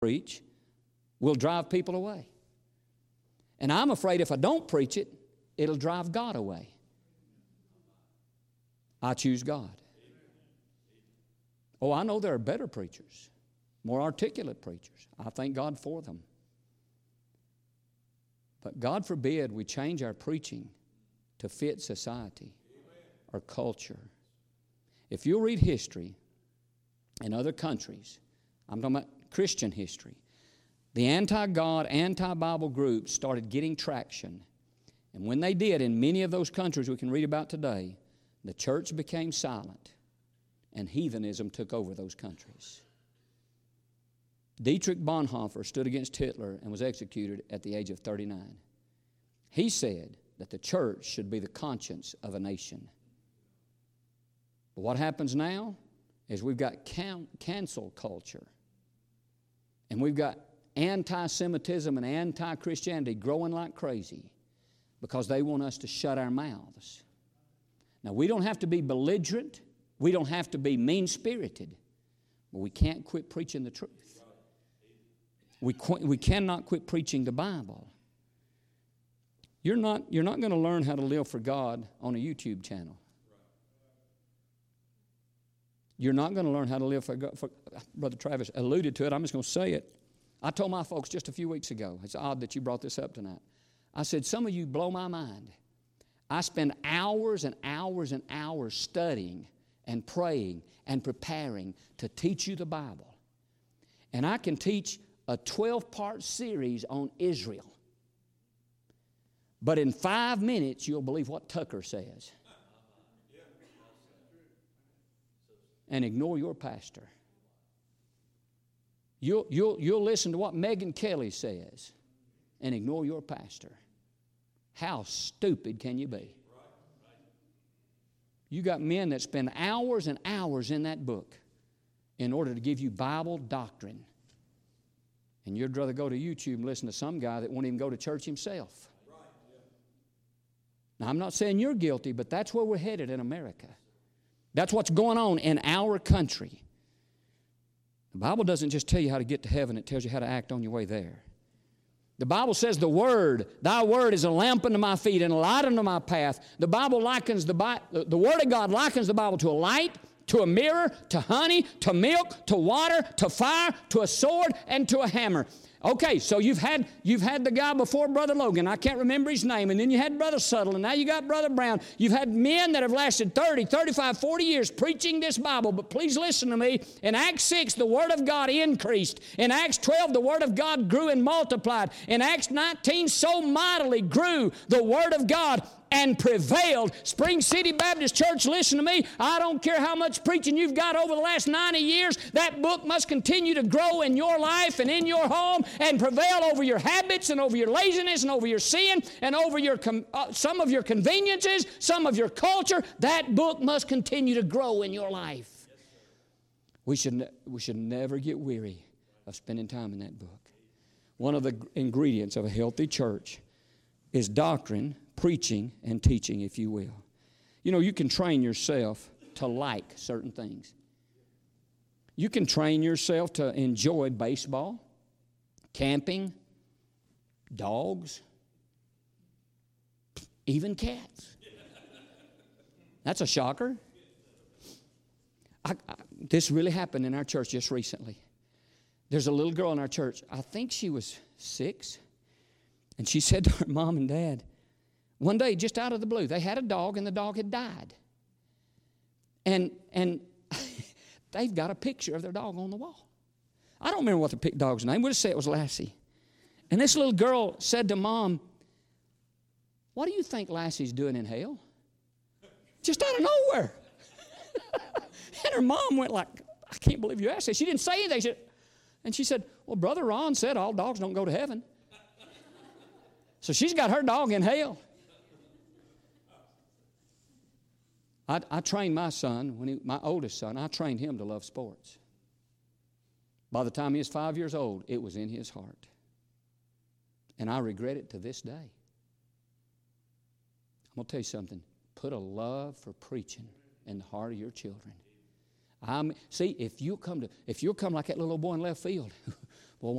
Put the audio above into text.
preach will drive people away. And I'm afraid if I don't preach it, it'll drive God away. I choose God. Oh, I know there are better preachers, more articulate preachers. I thank God for them. But God forbid we change our preaching to fit society or culture. If you read history in other countries, I'm talking about Christian history, the anti-God, anti-Bible groups started getting traction. And when they did, in many of those countries we can read about today, the church became silent and heathenism took over those countries. Dietrich Bonhoeffer stood against Hitler and was executed at the age of 39. He said that the church should be the conscience of a nation. But what happens now is we've got cancel culture. And we've got anti-Semitism and anti-Christianity growing like crazy because they want us to shut our mouths. Now, we don't have to be belligerent. We don't have to be mean-spirited. But we can't quit preaching the truth. We cannot quit preaching the Bible. You're not going to learn how to live for God on a YouTube channel. You're not going to learn how to live for God. Brother Travis alluded to it. I'm just going to say it. I told my folks just a few weeks ago, it's odd that you brought this up tonight. I said, some of you blow my mind. I spend hours and hours and hours studying and praying and preparing to teach you the Bible. And I can teach a 12-part series on Israel. But in 5 minutes, you'll believe what Tucker says. And ignore your pastor. You'll listen to what Megyn Kelly says and ignore your pastor. How stupid can you be? You got men that spend hours and hours in that book in order to give you Bible doctrine. And you'd rather go to YouTube and listen to some guy that won't even go to church himself. Now, I'm not saying you're guilty, but that's where we're headed in America. That's what's going on in our country. The Bible doesn't just tell you how to get to heaven, it tells you how to act on your way there. The Bible says the Word, thy Word is a lamp unto my feet and a light unto my path. The Bible likens the Word of God likens the Bible to a light, to a mirror, to honey, to milk, to water, to fire, to a sword, and to a hammer. Okay, so you've had the guy before Brother Logan. I can't remember his name. And then you had Brother Suttle, and now you got Brother Brown. You've had men that have lasted 30, 35, 40 years preaching this Bible. But please listen to me. In Acts 6, the Word of God increased. In Acts 12, the Word of God grew and multiplied. In Acts 19, so mightily grew the Word of God and prevailed. Spring City Baptist Church, listen to me. I don't care how much preaching you've got over the last 90 years. That book must continue to grow in your life and in your home and prevail over your habits and over your laziness and over your sin and over your some of your conveniences, some of your culture. That book must continue to grow in your life. We should never get weary of spending time in that book. One of the ingredients of a healthy church is doctrine, preaching, and teaching, if you will. You know, you can train yourself to like certain things. You can train yourself to enjoy baseball, camping, dogs, even cats. That's a shocker. This really happened in our church just recently. There's a little girl in our church, I think she was 6, and she said to her mom and dad, one day, just out of the blue, they had a dog and the dog had died. And they've got a picture of their dog on the wall. I don't remember what the dog's name. We'll just say it was Lassie. And this little girl said to Mom, what do you think Lassie's doing in hell? Just out of nowhere. And her mom went like, I can't believe you asked that. She didn't say anything. And she said, well, Brother Ron said all dogs don't go to heaven. So she's got her dog in hell. I trained my son, my oldest son, I trained him to love sports. By the time he was 5 years old, it was in his heart. And I regret it to this day. I'm going to tell you something. Put a love for preaching in the heart of your children. See, if you'll come like that little boy in left field